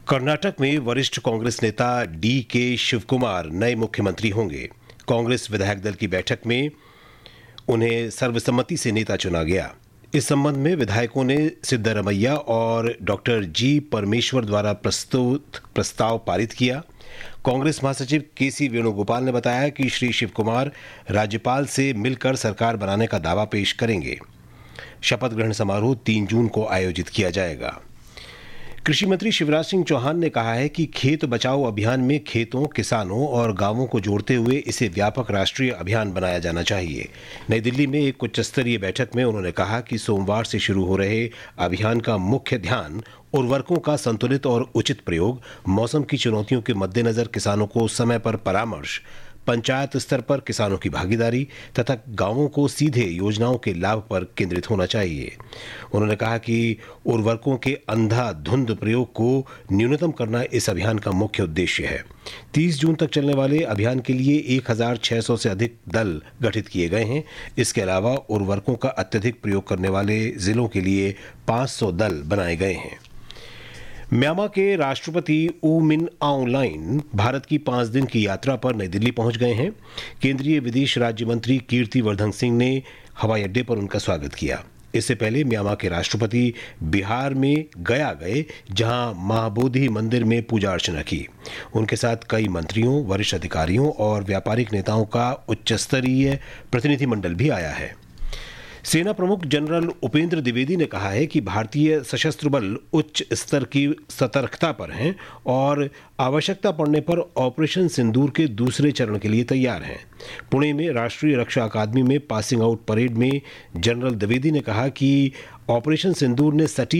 कर्नाटक में वरिष्ठ कांग्रेस नेता डी के शिवकुमार नए मुख्यमंत्री होंगे। कांग्रेस विधायक दल की बैठक में उन्हें सर्वसम्मति से नेता चुना गया। इस संबंध में विधायकों ने सिद्धरमैया और डॉक्टर जी परमेश्वर द्वारा प्रस्तुत प्रस्ताव पारित किया। कांग्रेस महासचिव केसी वेणुगोपाल ने बताया कि श्री शिवकुमार राज्यपाल से मिलकर सरकार बनाने का दावा पेश करेंगे। शपथ ग्रहण समारोह 3 जून को आयोजित किया जाएगा। कृषि मंत्री शिवराज सिंह चौहान ने कहा है कि खेत बचाओ अभियान में खेतों, किसानों और गांवों को जोड़ते हुए इसे व्यापक राष्ट्रीय अभियान बनाया जाना चाहिए। नई दिल्ली में एक उच्च स्तरीय बैठक में उन्होंने कहा कि सोमवार से शुरू हो रहे अभियान का मुख्य ध्यान उर्वरकों का संतुलित और उचित प्रयोग, मौसम की चुनौतियों के मद्देनजर किसानों को समय पर परामर्श, पंचायत स्तर पर किसानों की भागीदारी तथा गांवों को सीधे योजनाओं के लाभ पर केंद्रित होना चाहिए। उन्होंने कहा कि उर्वरकों के अंधाधुंध प्रयोग को न्यूनतम करना इस अभियान का मुख्य उद्देश्य है। 30 जून तक चलने वाले अभियान के लिए 1600 से अधिक दल गठित किए गए हैं। इसके अलावा उर्वरकों का अत्यधिक प्रयोग करने वाले जिलों के लिए 500 दल बनाए गए हैं। म्यांमार के राष्ट्रपति ऊ मिन आउंग लाइन भारत की 5 दिन की यात्रा पर नई दिल्ली पहुंच गए हैं। केंद्रीय विदेश राज्य मंत्री कीर्तिवर्धन सिंह ने हवाई अड्डे पर उनका स्वागत किया। इससे पहले म्यांमार के राष्ट्रपति बिहार में गया गए, जहां महाबोधि मंदिर में पूजा अर्चना की। उनके साथ कई मंत्रियों, वरिष्ठ अधिकारियों और व्यापारिक नेताओं का उच्च स्तरीय प्रतिनिधिमंडल भी आया है। सेना प्रमुख जनरल उपेंद्र द्विवेदी ने कहा है कि भारतीय सशस्त्र बल उच्च स्तर की सतर्कता पर हैं और आवश्यकता पड़ने पर ऑपरेशन सिंदूर के दूसरे चरण के लिए तैयार हैं। पुणे में राष्ट्रीय रक्षा अकादमी में पासिंग आउट परेड में जनरल द्विवेदी ने कहा कि ऑपरेशन सिंदूर ने सटीक